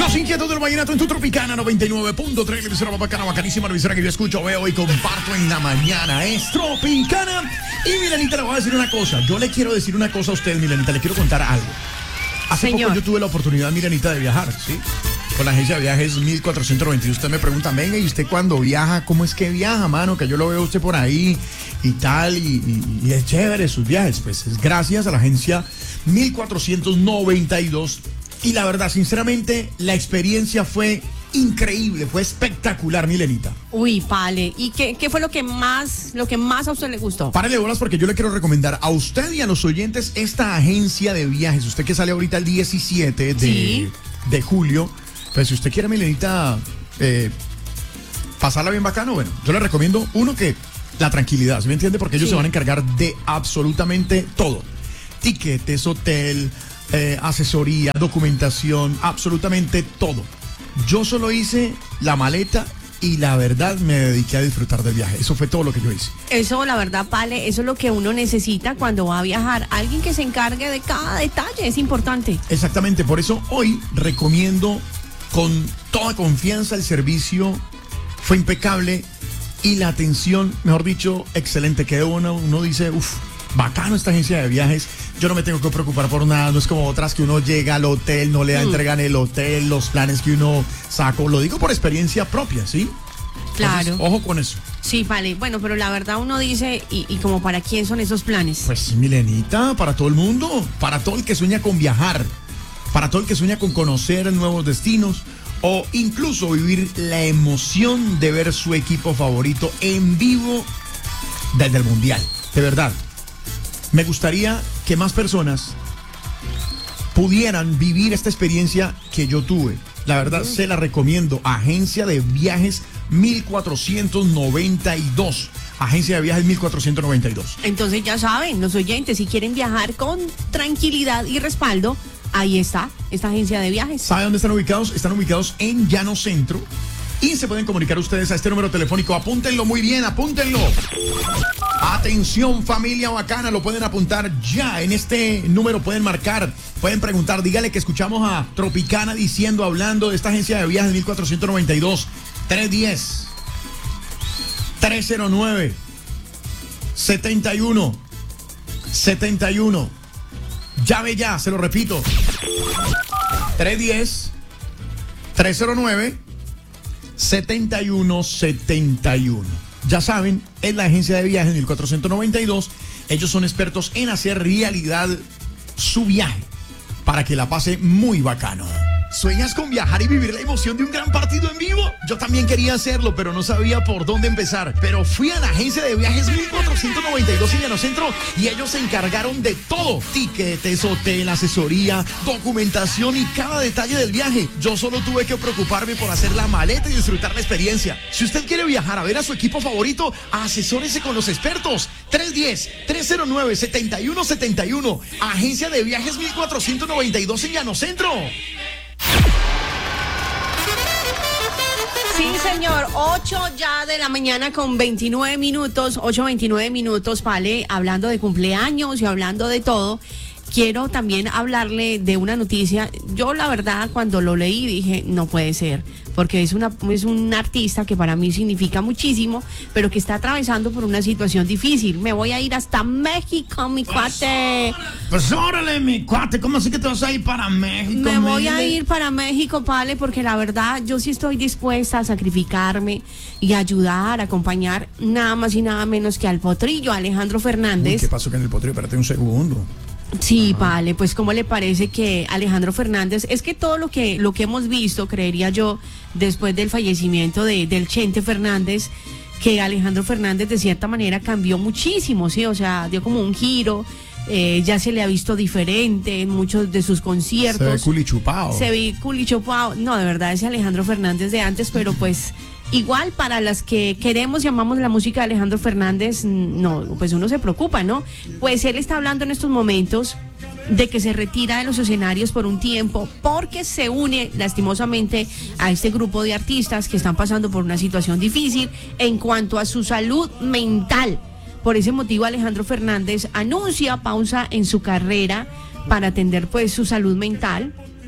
Los inquietos del vallenato en tu Tropicana 99.3, la emisora más bacana, bacanísima, la emisora que yo escucho, veo y comparto en la mañana. Es Tropicana. Y Milenita, le voy a decir una cosa. Yo le quiero decir una cosa a usted, Milenita, le quiero contar algo. Hace poco yo tuve la oportunidad, Milenita, de viajar, ¿sí? Con la agencia de viajes 1492. Usted me pregunta, venga, ¿y usted cuando viaja? ¿Cómo es que viaja, mano? Que yo lo veo a usted por ahí y tal, y es chévere sus viajes. Pues es gracias a la agencia 1492. Y la verdad, sinceramente, la experiencia fue increíble, fue espectacular, Milenita. Uy, Pale, ¿y qué fue lo que más a usted le gustó? Párele bolas, porque yo le quiero recomendar a usted y a los oyentes esta agencia de viajes. Usted que sale ahorita el 17 de julio, pues si usted quiere, Milenita, pasarla bien bacano, bueno, yo le recomiendo, uno, que la tranquilidad, ¿sí me entiende? Porque ellos se van a encargar de absolutamente todo. Tiquetes, hotel, asesoría, documentación, absolutamente todo. Yo solo hice la maleta y la verdad me dediqué a disfrutar del viaje. Eso fue todo lo que yo hice. Eso, la verdad, Pale, eso es lo que uno necesita cuando va a viajar. Alguien que se encargue de cada detalle, es importante. Exactamente, por eso hoy recomiendo con toda confianza el servicio. Fue impecable y la atención, mejor dicho, excelente. Que uno dice, bacano esta agencia de viajes. Yo no me tengo que preocupar por nada. No es como otras que uno llega al hotel, no le entregan el hotel, los planes que uno sacó. Lo digo por experiencia propia, ¿sí? Claro. Entonces, ojo con eso. Sí, vale. Bueno, pero la verdad uno dice, ¿y como para quién son esos planes? Pues, Milenita, para todo el mundo. Para todo el que sueña con viajar. Para todo el que sueña con conocer nuevos destinos. O incluso vivir la emoción de ver su equipo favorito en vivo desde el Mundial. De verdad. Me gustaría que más personas pudieran vivir esta experiencia que yo tuve. La verdad, se la recomiendo. Agencia de Viajes 1492. Agencia de Viajes 1492. Entonces ya saben, los oyentes, si quieren viajar con tranquilidad y respaldo, ahí está, esta agencia de viajes. ¿Sabe dónde están ubicados? Están ubicados en Llano Centro. Y se pueden comunicar ustedes a este número telefónico. Apúntenlo muy bien, apúntenlo. Atención, familia bacana, lo pueden apuntar ya. En este número pueden marcar, pueden preguntar. Dígale que escuchamos a Tropicana diciendo, hablando de esta agencia de viajes 1492. 310-309-7171. Llave ya, se lo repito. 310-309-7171. Ya saben, es la agencia de viajes 1492. Ellos son expertos en hacer realidad su viaje para que la pase muy bacano. ¿Sueñas con viajar y vivir la emoción de un gran partido en vivo? Yo también quería hacerlo, pero no sabía por dónde empezar. Pero fui a la agencia de viajes 1492 en Llano Centro y ellos se encargaron de todo. Tiquetes, hotel, asesoría, documentación y cada detalle del viaje. Yo solo tuve que preocuparme por hacer la maleta y disfrutar la experiencia. Si usted quiere viajar a ver a su equipo favorito, asesórese con los expertos. 310-309-7171. Agencia de viajes 1492 en Llano Centro. Sí, señor, 8 ya de la mañana con 29 minutos, 8:29 minutos, vale, hablando de cumpleaños y hablando de todo. Quiero también hablarle de una noticia. Yo, la verdad, cuando lo leí dije, no puede ser, porque es un artista que para mí significa muchísimo, pero que está atravesando por una situación difícil. Me voy a ir hasta México, mi cuate. Pues órale, mi cuate, ¿cómo así que te vas a ir para México? Me voy a ir para México, Pale, porque la verdad yo sí estoy dispuesta a sacrificarme y ayudar, acompañar nada más y nada menos que al potrillo, Alejandro Fernández. Uy, ¿qué pasó con el potrillo? Espérate un segundo. Sí, vale, pues ¿cómo le parece que Alejandro Fernández, es que todo lo que hemos visto, creería yo, después del fallecimiento del Chente Fernández, que Alejandro Fernández de cierta manera cambió muchísimo, sí, o sea, dio como un giro, ya se le ha visto diferente en muchos de sus conciertos. Se ve culichupado. No, de verdad, ese Alejandro Fernández de antes, pero pues igual para las que queremos y amamos la música de Alejandro Fernández, no, pues uno se preocupa, ¿no? Pues él está hablando en estos momentos de que se retira de los escenarios por un tiempo porque se une lastimosamente a este grupo de artistas que están pasando por una situación difícil en cuanto a su salud mental. Por ese motivo, Alejandro Fernández anuncia pausa en su carrera para atender pues su salud mental.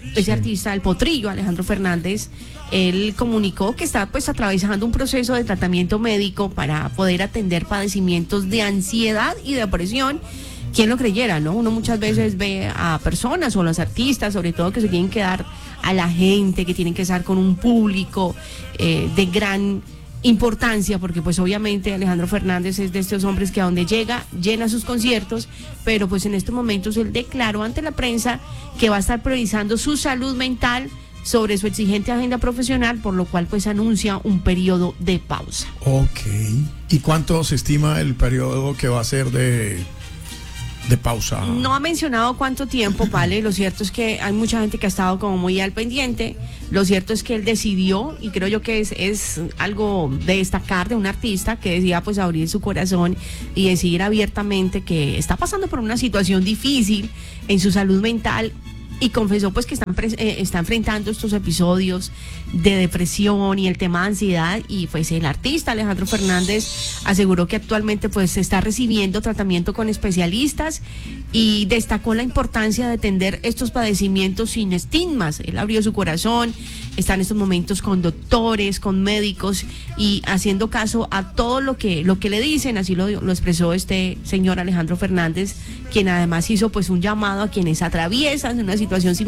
ese artista, el potrillo Alejandro Fernández, él comunicó que está pues atravesando un proceso de tratamiento médico para poder atender padecimientos de ansiedad y depresión. ¿Quién lo creyera, no? Uno muchas veces ve a personas o los artistas, sobre todo, que se tienen que dar a la gente, que tienen que estar con un público de gran importancia, porque pues obviamente Alejandro Fernández es de estos hombres que a donde llega, llena sus conciertos, pero pues en estos momentos él declaró ante la prensa que va a estar priorizando su salud mental sobre su exigente agenda profesional, por lo cual pues anuncia un periodo de pausa. Ok. ¿Y cuánto se estima el periodo que va a ser de pausa? No ha mencionado cuánto tiempo, vale. Lo cierto es que hay mucha gente que ha estado como muy al pendiente. Lo cierto es que él decidió, y creo yo que es algo de destacar de un artista que decida pues abrir su corazón y decir abiertamente que está pasando por una situación difícil en su salud mental. Y confesó pues que está enfrentando estos episodios de depresión y el tema de ansiedad, y pues el artista Alejandro Fernández aseguró que actualmente pues está recibiendo tratamiento con especialistas y destacó la importancia de atender estos padecimientos sin estigmas. Él abrió su corazón, está en estos momentos con doctores, con médicos y haciendo caso a todo lo que le dicen. Así lo expresó este señor Alejandro Fernández, quien además hizo pues un llamado a quienes atraviesan una situación